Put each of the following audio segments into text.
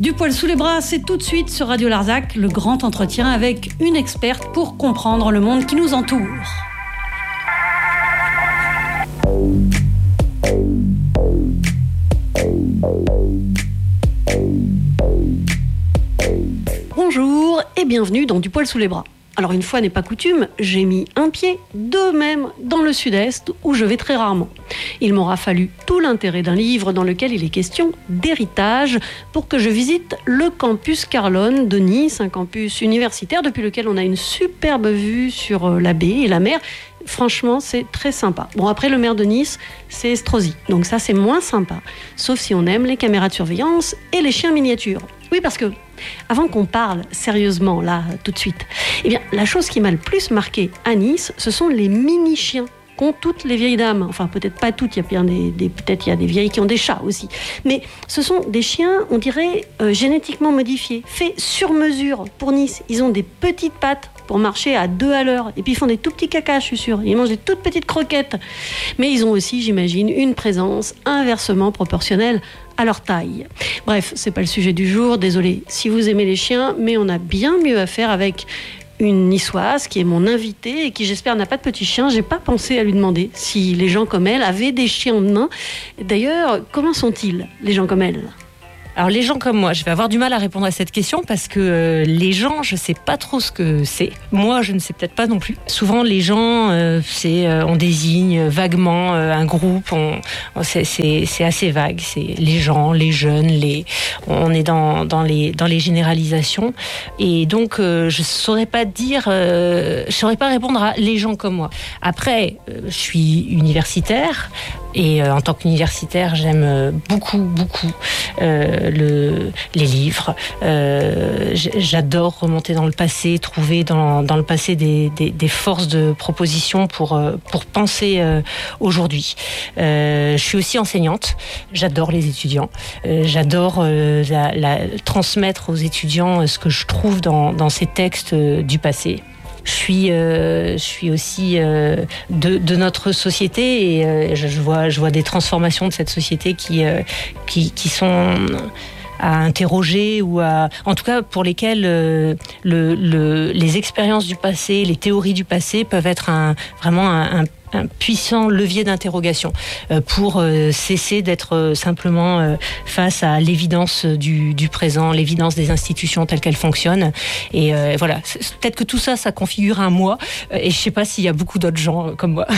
Du poil sous les bras, c'est tout de suite sur Radio Larzac, le grand entretien avec une experte pour comprendre le monde qui nous entoure. Bonjour et bienvenue dans Du poil sous les bras. Alors une fois n'est pas coutume, j'ai mis un pied, deux même, dans le sud-est où je vais très rarement. Il m'aura fallu tout l'intérêt d'un livre dans lequel il est question d'héritage pour que je visite le campus Carlone de Nice, un campus universitaire depuis lequel on a une superbe vue sur la baie et la mer. Franchement, c'est très sympa. Bon, après, le maire de Nice, c'est Estrosi. Donc ça, c'est moins sympa. Sauf si on aime les caméras de surveillance et les chiens miniatures. Oui, parce que, avant qu'on parle sérieusement, là, tout de suite, eh bien, la chose qui m'a le plus marqué à Nice, ce sont les mini-chiens qu'ont toutes les vieilles dames. Enfin, peut-être pas toutes, peut-être il y a des vieilles qui ont des chats aussi. Mais ce sont des chiens, on dirait, génétiquement modifiés, faits sur mesure pour Nice. Ils ont des petites pattes pour marcher à 2 à l'heure. Et puis ils font des tout petits cacas, je suis sûre. Ils mangent des toutes petites croquettes. Mais ils ont aussi, j'imagine, une présence inversement proportionnelle à leur taille. Bref, c'est pas le sujet du jour. Désolée si vous aimez les chiens, mais on a bien mieux à faire avec une niçoise qui est mon invitée et qui, j'espère, n'a pas de petits chiens. J'ai pas pensé à lui demander si les gens comme elle avaient des chiens de nain. D'ailleurs, comment sont-ils, les gens comme elle ? Alors les gens comme moi, je vais avoir du mal à répondre à cette question parce que les gens, je sais pas trop ce que c'est. Moi, je ne sais peut-être pas non plus. Souvent, les gens, on désigne vaguement un groupe. C'est assez vague. C'est les gens, les jeunes, on est dans les généralisations. Et donc, je saurais pas répondre à les gens comme moi. Après, je suis universitaire. Et en tant qu'universitaire, j'aime beaucoup les livres. J'adore remonter dans le passé, trouver dans le passé des forces de proposition pour penser aujourd'hui. Je suis aussi enseignante. J'adore les étudiants. J'adore transmettre aux étudiants ce que je trouve dans ces textes du passé. Je suis aussi de notre société et je vois des transformations de cette société qui sont à interroger ou en tout cas pour lesquelles les expériences du passé, les théories du passé peuvent être vraiment un puissant levier d'interrogation pour cesser d'être simplement face à l'évidence du présent, l'évidence des institutions telles qu'elles fonctionnent. Et voilà, peut-être que tout ça configure un moi, et je ne sais pas s'il y a beaucoup d'autres gens comme moi.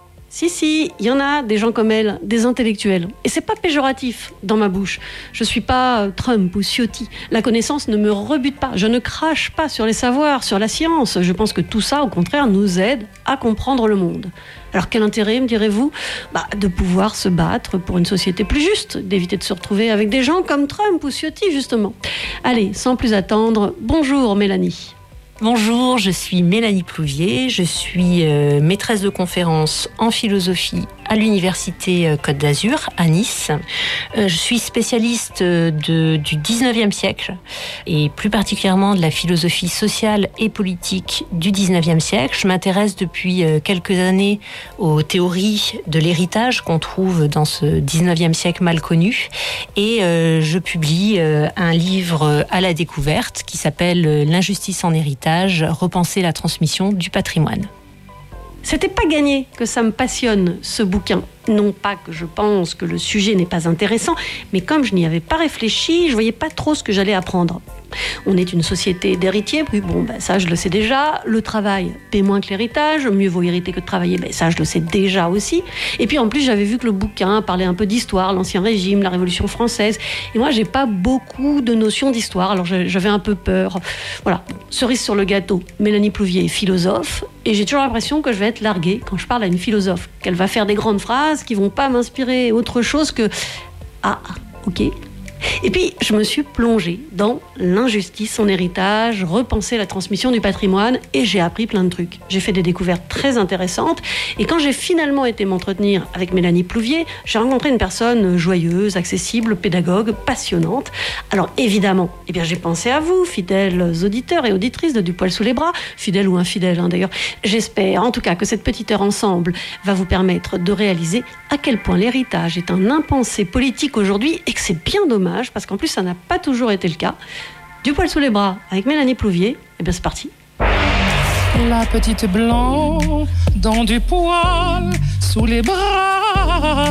Si, il y en a des gens comme elle, des intellectuels. Et c'est pas péjoratif dans ma bouche. Je suis pas Trump ou Ciotti. La connaissance ne me rebute pas. Je ne crache pas sur les savoirs, sur la science. Je pense que tout ça, au contraire, nous aide à comprendre le monde. Alors quel intérêt, me direz-vous ? De pouvoir se battre pour une société plus juste, d'éviter de se retrouver avec des gens comme Trump ou Ciotti, justement. Allez, sans plus attendre, bonjour Mélanie. Bonjour, je suis Mélanie Plouvier, je suis maîtresse de conférences en philosophie à l'université Côte d'Azur, à Nice. Je suis spécialiste du 19e siècle et plus particulièrement de la philosophie sociale et politique du 19e siècle. Je m'intéresse depuis quelques années aux théories de l'héritage qu'on trouve dans ce 19e siècle mal connu et je publie un livre à la découverte qui s'appelle « L'injustice en héritage, repenser la transmission du patrimoine ». C'était pas gagné que ça me passionne, ce bouquin. Non pas que je pense que le sujet n'est pas intéressant, mais comme je n'y avais pas réfléchi, je voyais pas trop ce que j'allais apprendre. On est une société d'héritiers, oui, ça je le sais déjà. Le travail paie moins que l'héritage, mieux vaut hériter que de travailler, ça je le sais déjà aussi. Et puis en plus j'avais vu que le bouquin parlait un peu d'histoire, l'Ancien Régime, la Révolution française. Et moi j'ai pas beaucoup de notions d'histoire, alors j'avais un peu peur. Voilà, cerise sur le gâteau, Mélanie Plouvier est philosophe, et j'ai toujours l'impression que je vais être larguée quand je parle à une philosophe, qu'elle va faire des grandes phrases qui vont pas m'inspirer autre chose que ok. Et puis, je me suis plongée dans l'injustice en héritage, repenser la transmission du patrimoine, et j'ai appris plein de trucs. J'ai fait des découvertes très intéressantes, et quand j'ai finalement été m'entretenir avec Mélanie Plouvier, j'ai rencontré une personne joyeuse, accessible, pédagogue, passionnante. Alors évidemment, j'ai pensé à vous, fidèles auditeurs et auditrices de Du poil sous les bras, fidèles ou infidèles d'ailleurs. J'espère en tout cas que cette petite heure ensemble va vous permettre de réaliser à quel point l'héritage est un impensé politique aujourd'hui, et que c'est bien dommage l'héritage, parce qu'en plus, ça n'a pas toujours été le cas. Du poil sous les bras avec Mélanie Plouvier, et bien c'est parti. La petite blanc dans du poil sous les bras.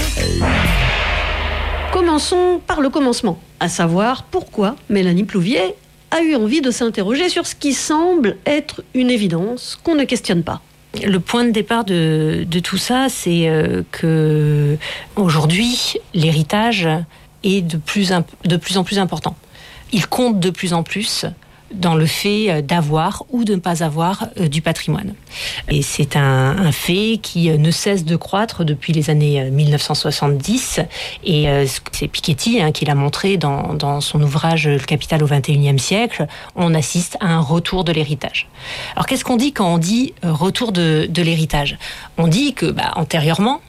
Commençons par le commencement, à savoir pourquoi Mélanie Plouvier a eu envie de s'interroger sur ce qui semble être une évidence qu'on ne questionne pas. Le point de départ de tout ça, c'est que aujourd'hui, l'héritage est de plus en plus important. Il compte de plus en plus dans le fait d'avoir ou de ne pas avoir du patrimoine. Et c'est un fait qui ne cesse de croître depuis les années 1970. Et c'est Piketty qui l'a montré dans son ouvrage « Le capital au XXIe siècle ». On assiste à un retour de l'héritage. Alors qu'est-ce qu'on dit quand on dit retour de l'héritage ? On dit que antérieurement,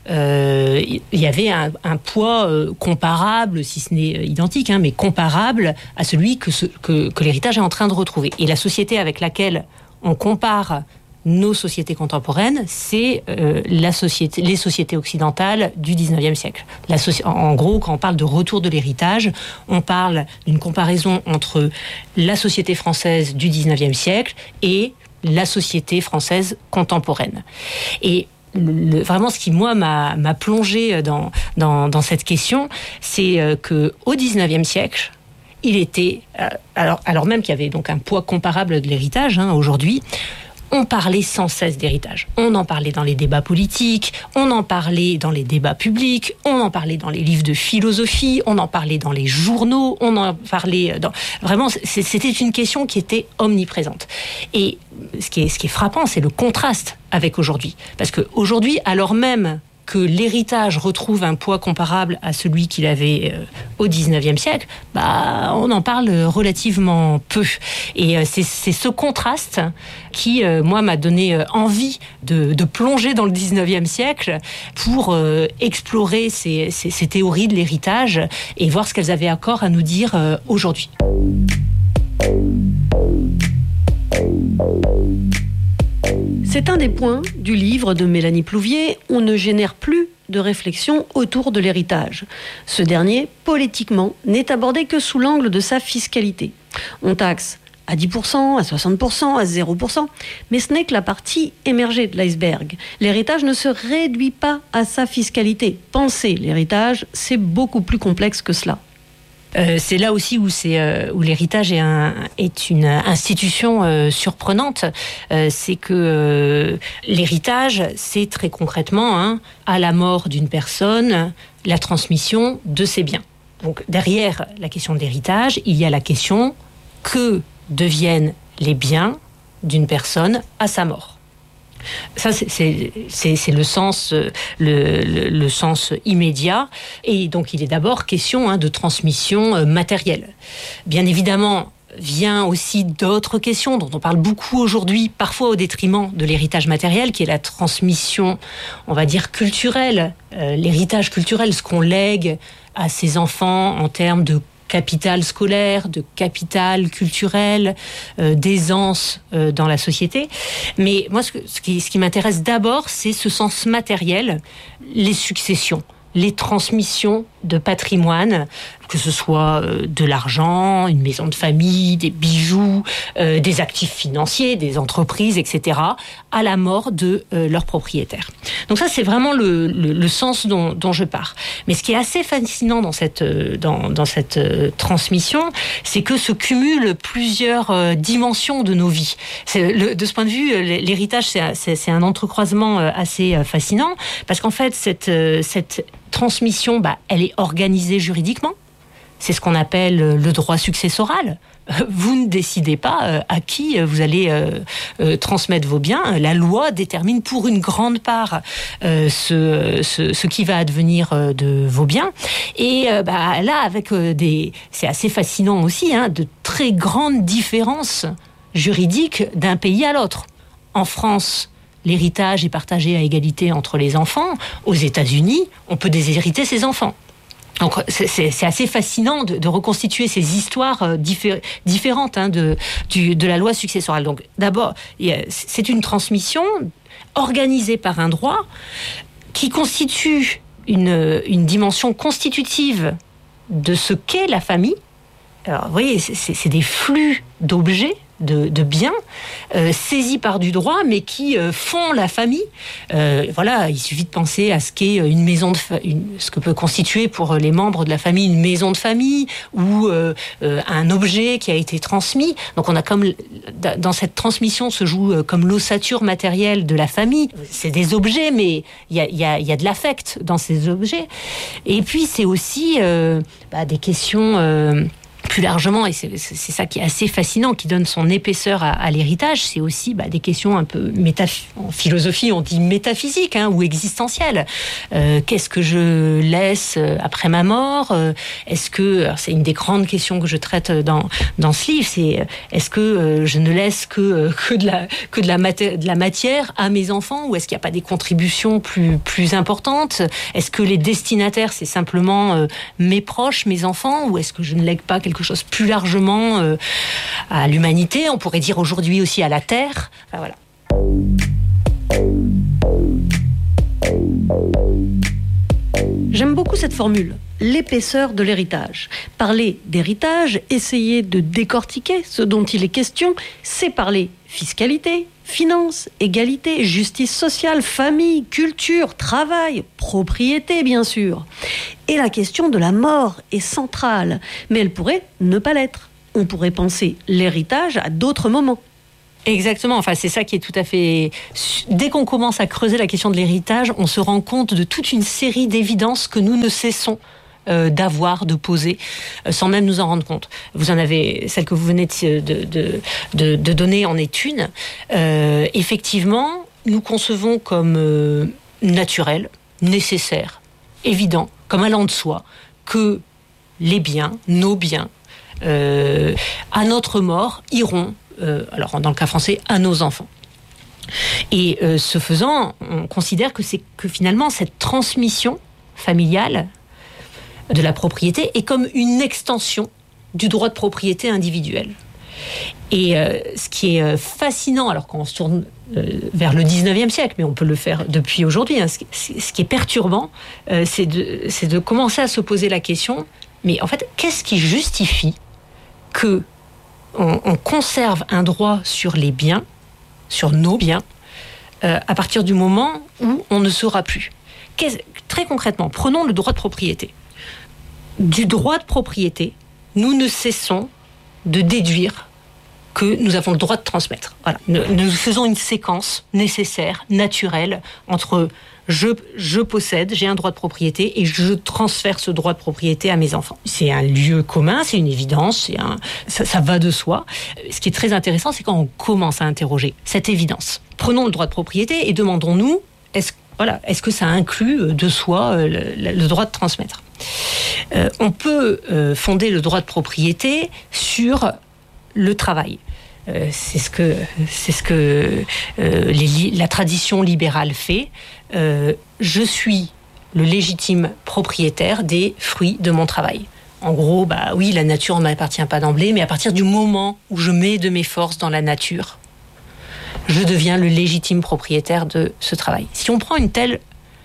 il y avait un poids comparable, si ce n'est identique, mais comparable à celui que l'héritage est en train de retrouver. Et la société avec laquelle on compare nos sociétés contemporaines, c'est les sociétés occidentales du 19e siècle. En gros, quand on parle de retour de l'héritage, on parle d'une comparaison entre la société française du 19e siècle et la société française contemporaine. Et vraiment, ce qui, moi, m'a plongé dans cette question, c'est qu'au XIXe siècle, il était, alors même qu'il y avait donc un poids comparable de l'héritage aujourd'hui, on parlait sans cesse d'héritage. On en parlait dans les débats politiques, on en parlait dans les débats publics, on en parlait dans les livres de philosophie, on en parlait dans les journaux, on en parlait dans... Vraiment, c'était une question qui était omniprésente. Et ce qui est frappant, c'est le contraste avec aujourd'hui. Parce qu'aujourd'hui, alors même que l'héritage retrouve un poids comparable à celui qu'il avait au XIXe siècle, on en parle relativement peu. Et c'est ce contraste qui, moi, m'a donné envie de plonger dans le XIXe siècle pour explorer ces théories de l'héritage et voir ce qu'elles avaient encore à nous dire aujourd'hui. C'est un des points du livre de Mélanie Plouvier. On ne génère plus de réflexion autour de l'héritage. Ce dernier, politiquement, n'est abordé que sous l'angle de sa fiscalité. On taxe à 10%, à 60%, à 0%, mais ce n'est que la partie émergée de l'iceberg. L'héritage ne se réduit pas à sa fiscalité. Penser l'héritage, c'est beaucoup plus complexe que cela. C'est là aussi où l'héritage est une institution surprenante. C'est que l'héritage, c'est très concrètement, à la mort d'une personne, la transmission de ses biens. Donc derrière la question de l'héritage, il y a la question que deviennent les biens d'une personne à sa mort. Ça, c'est le sens immédiat. Et donc, il est d'abord question de transmission matérielle. Bien évidemment, vient aussi d'autres questions dont on parle beaucoup aujourd'hui, parfois au détriment de l'héritage matériel, qui est la transmission, on va dire, culturelle. L'héritage culturel, ce qu'on lègue à ses enfants en termes de capital scolaire, de capital culturel, d'aisance dans la société. Mais moi, ce qui m'intéresse d'abord, c'est ce sens matériel, les successions, les transmissions de patrimoine, que ce soit de l'argent, une maison de famille, des bijoux, des actifs financiers, des entreprises, etc., à la mort de leurs propriétaires. Donc ça, c'est vraiment le sens dont je pars. Mais ce qui est assez fascinant dans cette transmission, c'est que se cumulent plusieurs dimensions de nos vies. De ce point de vue, l'héritage, c'est un entrecroisement assez fascinant, parce qu'en fait, cette transmission, elle est organisée juridiquement. C'est ce qu'on appelle le droit successoral. Vous ne décidez pas à qui vous allez transmettre vos biens. La loi détermine pour une grande part ce qui va advenir de vos biens. Et là, c'est assez fascinant aussi, de très grandes différences juridiques d'un pays à l'autre. En France, l'héritage est partagé à égalité entre les enfants. Aux États-Unis, on peut déshériter ses enfants. Donc c'est assez fascinant de reconstituer ces histoires différentes de la loi successorale. Donc d'abord, c'est une transmission organisée par un droit qui constitue une dimension constitutive de ce qu'est la famille. Alors, vous voyez, c'est des flux d'objets, de biens, saisis par du droit, mais qui font la famille. Voilà, il suffit de penser à ce qu'est une maison ce que peut constituer pour les membres de la famille une maison de famille ou un objet qui a été transmis. Donc on a comme dans cette transmission se joue comme l'ossature matérielle de la famille. C'est des objets, mais il y a de l'affect dans ces objets. Et puis c'est aussi des questions. Plus largement, et c'est ça qui est assez fascinant, qui donne son épaisseur à l'héritage, c'est aussi des questions un peu en philosophie, on dit métaphysiques ou existentielles. Qu'est-ce que je laisse après ma mort ? Est-ce que, alors c'est une des grandes questions que je traite dans ce livre, c'est est-ce que je ne laisse que de la matière à mes enfants, ou est-ce qu'il n'y a pas des contributions plus importantes ? Est-ce que les destinataires, c'est simplement mes proches, mes enfants, ou est-ce que je ne lègue pas quelque chose plus largement à l'humanité, on pourrait dire aujourd'hui aussi à la Terre. Enfin, voilà. J'aime beaucoup cette formule, l'épaisseur de l'héritage. Parler d'héritage, essayer de décortiquer ce dont il est question, c'est parler fiscalité, finances, égalité, justice sociale, famille, culture, travail, propriété bien sûr. Et la question de la mort est centrale, mais elle pourrait ne pas l'être. On pourrait penser l'héritage à d'autres moments. Exactement, enfin c'est ça qui est tout à fait... Dès qu'on commence à creuser la question de l'héritage, on se rend compte de toute une série d'évidences que nous ne cessons d'avoir, de poser, sans même nous en rendre compte. Vous en avez, celle que vous venez de donner en est une. Effectivement, nous concevons comme naturel, nécessaire, évident, comme allant de soi, que les biens, nos biens, à notre mort, iront, alors dans le cas français, à nos enfants. Et ce faisant, on considère que finalement, cette transmission familiale de la propriété est comme une extension du droit de propriété individuel. Et ce qui est fascinant, alors quand on se tourne vers le 19e siècle, mais on peut le faire depuis aujourd'hui, ce qui est perturbant, c'est de commencer à se poser la question, mais en fait, qu'est-ce qui justifie que on conserve un droit sur les biens, sur nos biens, à partir du moment où on ne sera plus. Très concrètement, prenons le droit de propriété. Du droit de propriété, nous ne cessons de déduire que nous avons le droit de transmettre. Voilà. Nous faisons une séquence nécessaire, naturelle, entre je possède, j'ai un droit de propriété et je transfère ce droit de propriété à mes enfants. C'est un lieu commun, c'est une évidence, ça va de soi. Ce qui est très intéressant, c'est quand on commence à interroger cette évidence. Prenons le droit de propriété et demandons-nous, est-ce que ça inclut de soi le droit de transmettre ? On peut fonder le droit de propriété sur le travail. C'est ce que la tradition libérale fait. Je suis le légitime propriétaire des fruits de mon travail. En gros, oui, la nature ne m'appartient pas d'emblée, mais à partir du moment où je mets de mes forces dans la nature, je deviens le légitime propriétaire de ce travail. Si on prend un tel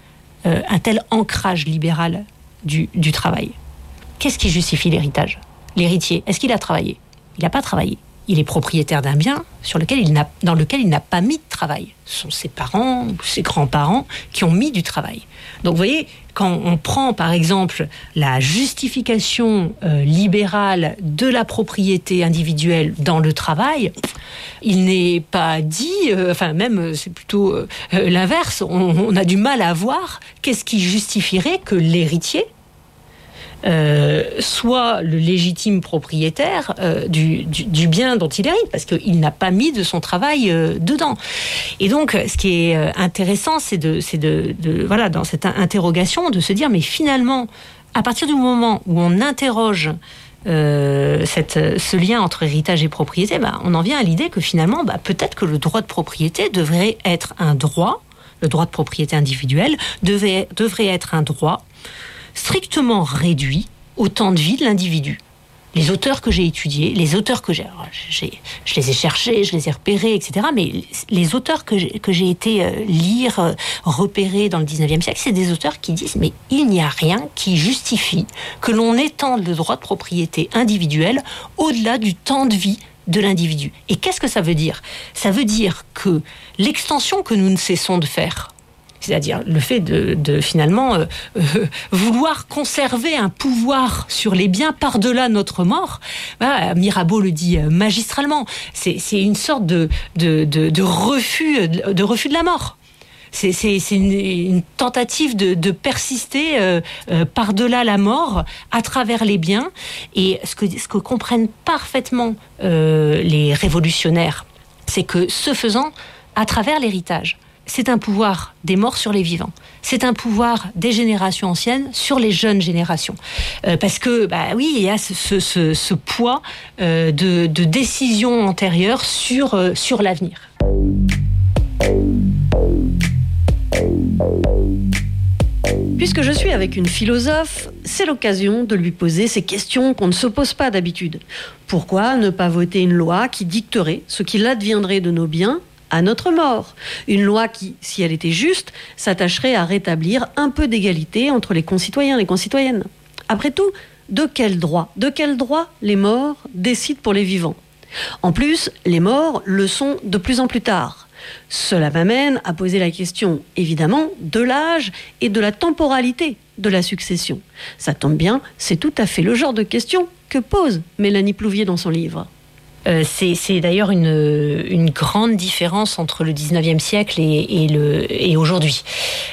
ancrage libéral du travail, qu'est-ce qui justifie l'héritage ? L'héritier, est-ce qu'il a travaillé ? Il n'a pas travaillé. Il est propriétaire d'un bien dans lequel il n'a pas mis de travail. Ce sont ses parents ou ses grands-parents qui ont mis du travail. Donc vous voyez, quand on prend par exemple la justification libérale de la propriété individuelle dans le travail, il n'est pas dit, même c'est plutôt l'inverse, on a du mal à voir qu'est-ce qui justifierait que l'héritier soit le légitime propriétaire du bien dont il hérite, parce qu'il n'a pas mis de son travail dedans. Et donc, ce qui est intéressant, c'est voilà, dans cette interrogation, de se dire, mais finalement, à partir du moment où on interroge ce lien entre héritage et propriété, on en vient à l'idée que finalement, peut-être que le droit de propriété devrait être un droit, le droit de propriété individuelle devrait être un droit strictement réduit au temps de vie de l'individu. les auteurs que j'ai étudiés, les auteurs que je les ai cherchés, je les ai repérés, etc. Mais les auteurs que j'ai été lire, repérer dans le 19e siècle, c'est des auteurs qui disent mais il n'y a rien qui justifie que l'on étende le droit de propriété individuelle au-delà du temps de vie de l'individu. Et qu'est-ce que ça veut dire ? Ça veut dire que l'extension que nous ne cessons de faire, c'est-à-dire le fait de finalement vouloir conserver un pouvoir sur les biens par-delà notre mort. Mirabeau le dit magistralement. C'est une sorte de refus de la mort. C'est une tentative de persister par-delà la mort, à travers les biens. Et ce que comprennent parfaitement les révolutionnaires, c'est que ce faisant, à travers l'héritage, c'est un pouvoir des morts sur les vivants. C'est un pouvoir des générations anciennes sur les jeunes générations. Parce que, oui, il y a ce poids de décisions antérieures sur l'avenir. Puisque je suis avec une philosophe, c'est l'occasion de lui poser ces questions qu'on ne se pose pas d'habitude. Pourquoi ne pas voter une loi qui dicterait ce qu'il adviendrait de nos biens à notre mort? Une loi qui, si elle était juste, s'attacherait à rétablir un peu d'égalité entre les concitoyens et les concitoyennes. Après tout, de quel droit les morts décident pour les vivants? En plus, les morts le sont de plus en plus tard. Cela m'amène à poser la question, évidemment, de l'âge et de la temporalité de la succession. Ça tombe bien, c'est tout à fait le genre de question que pose Mélanie Plouvier dans son livre. C'est d'ailleurs une grande différence entre le 19e siècle et aujourd'hui.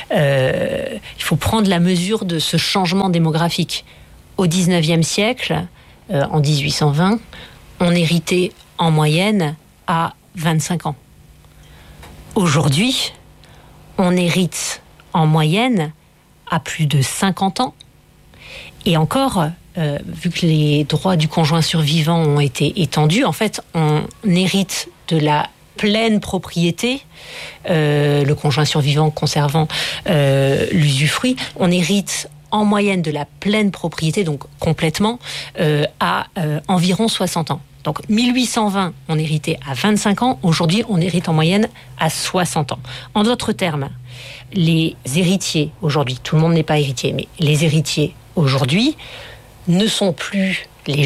Il faut prendre la mesure de ce changement démographique. Au 19e siècle, en 1820, on héritait en moyenne à 25 ans. Aujourd'hui, on hérite en moyenne à plus de 50 ans. Et encore, vu que les droits du conjoint survivant ont été étendus, en fait, on hérite de la pleine propriété, le conjoint survivant conservant l'usufruit, on hérite en moyenne de la pleine propriété, donc complètement, à environ 60 ans. Donc 1820, on héritait à 25 ans. Aujourd'hui, on hérite en moyenne à 60 ans. En d'autres termes, les héritiers aujourd'hui, tout le monde n'est pas héritier, mais les héritiers aujourd'hui ne sont plus les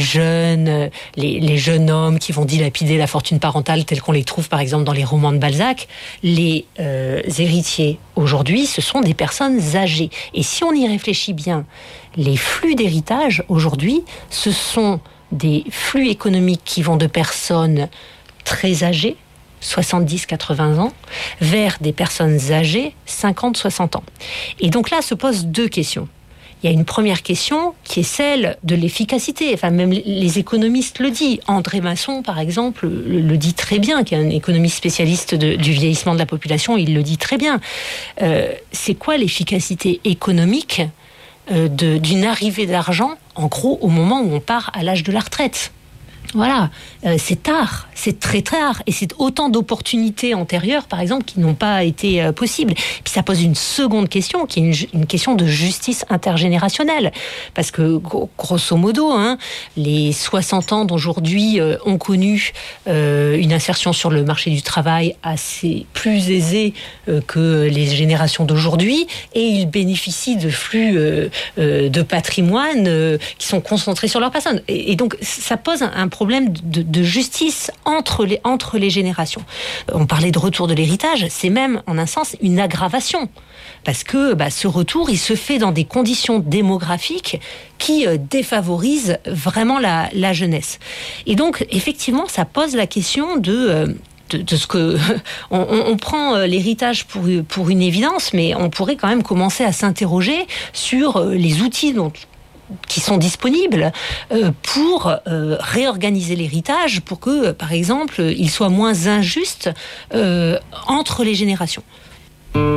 jeunes hommes qui vont dilapider la fortune parentale telle qu'on les trouve par exemple dans les romans de Balzac. Les héritiers aujourd'hui, ce sont des personnes âgées. Et si on y réfléchit bien, les flux d'héritage aujourd'hui, ce sont des flux économiques qui vont de personnes très âgées, 70-80 ans, vers des personnes âgées, 50-60 ans. Et donc là se posent deux questions. Il y a une première question qui est celle de l'efficacité. Enfin, même les économistes le disent. André Masson, par exemple, le dit très bien, qui est un économiste spécialiste du vieillissement de la population, il le dit très bien. C'est quoi l'efficacité économique d'une arrivée d'argent, en gros, au moment où on part à l'âge de la retraite? Voilà, c'est tard, c'est très tard, et c'est autant d'opportunités antérieures, par exemple, qui n'ont pas été possibles. Puis ça pose une seconde question, qui est une question de justice intergénérationnelle, parce que grosso modo, les 60 ans d'aujourd'hui ont connu une insertion sur le marché du travail assez plus aisée que les générations d'aujourd'hui, et ils bénéficient de flux de patrimoine qui sont concentrés sur leur personne. Et donc ça pose un problème de justice entre les générations. On parlait de retour de l'héritage, c'est même en un sens une aggravation. Parce que ce retour, il se fait dans des conditions démographiques qui défavorisent vraiment la jeunesse. Et donc, effectivement, ça pose la question de ce que on prend l'héritage pour une évidence, mais on pourrait quand même commencer à s'interroger sur les outils qui sont disponibles pour réorganiser l'héritage, pour que, par exemple, il soit moins injuste entre les générations.